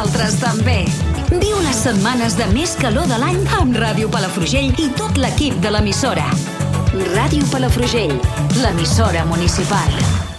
nosaltres també. Viu les setmanes de més calor de l'any amb Ràdio Palafrugell i tot l'equip de l'emissora. Ràdio Palafrugell, l'emissora municipal.